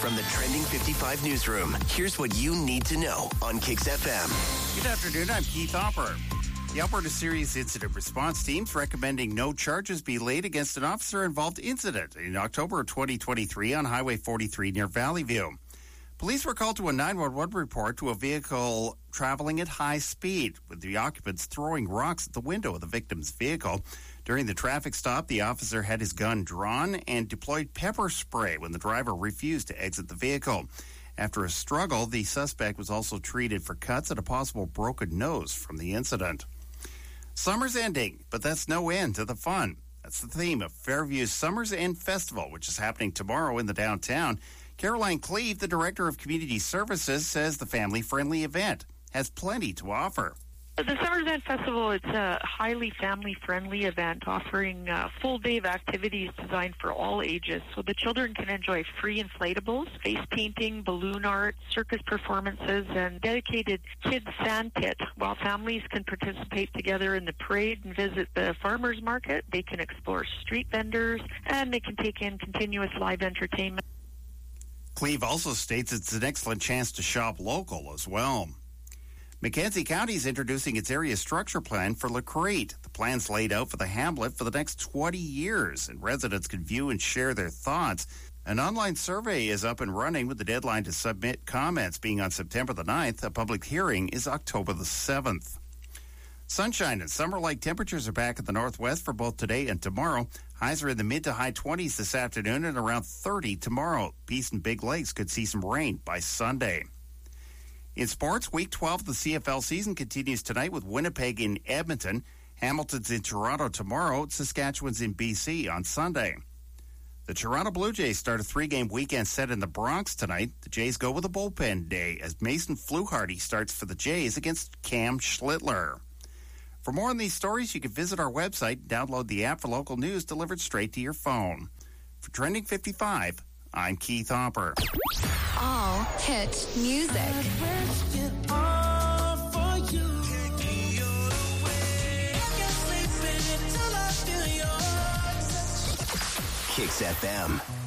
From the Trending 55 newsroom, here's what you need to know on Kicks FM. Good afternoon, I'm Keith Hopper. The Alberta Serious Incident Response Team's recommending no charges be laid against an officer-involved incident in October of 2023 on Highway 43 near Valley View. Police were called to a 911 report to a vehicle traveling at high speed, with the occupants throwing rocks at the window of the victim's vehicle. During the traffic stop, the officer had his gun drawn and deployed pepper spray when the driver refused to exit the vehicle. After a struggle, the suspect was also treated for cuts and a possible broken nose from the incident. Summer's ending, but that's no end to the fun. That's the theme of Fairview's Summer's End Festival, which is happening tomorrow in the downtown. Caroline Cleve, the Director of Community Services, says the family-friendly event has plenty to offer. The Summer's End Festival, it's a highly family-friendly event offering a full day of activities designed for all ages. So the children can enjoy free inflatables, face painting, balloon art, circus performances, and dedicated kids' sand pit, while families can participate together in the parade and visit the farmers market. They can explore street vendors, and they can take in continuous live entertainment. Cleve also states it's an excellent chance to shop local as well. Mackenzie County is introducing its area structure plan for Lacrete. The plan's laid out for the hamlet for the next 20 years, and residents can view and share their thoughts. An online survey is up and running, with the deadline to submit comments being on September the 9th. A public hearing is October the 7th. Sunshine and summer-like temperatures are back in the northwest for both today and tomorrow. Highs are in the mid to high 20s this afternoon and around 30 tomorrow. Peace and Big Lakes could see some rain by Sunday. In sports, Week 12 of the CFL season continues tonight with Winnipeg in Edmonton. Hamilton's in Toronto tomorrow. Saskatchewan's in BC on Sunday. The Toronto Blue Jays start a 3-game weekend set in the Bronx tonight. The Jays go with a bullpen day as Mason Fluharty starts for the Jays against Cam Schlittler. For more on these stories, you can visit our website, download the app for local news delivered straight to your phone. For Trending 55, I'm Keith Hopper. All hit music. Kicks FM.